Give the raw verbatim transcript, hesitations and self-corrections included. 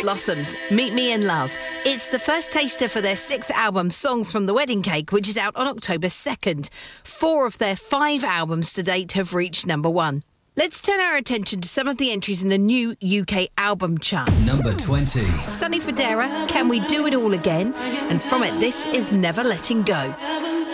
Blossoms, Meet Me in Love. It's the first taster for their sixth album, Songs from the Wedding Cake, which is out on October second. Four of their five albums to date have reached number one. Let's turn our attention to some of the entries in the new U K album chart. Number twenty. Sonny Fodera, Can We Do It All Again? And from it, this is Never Letting Go.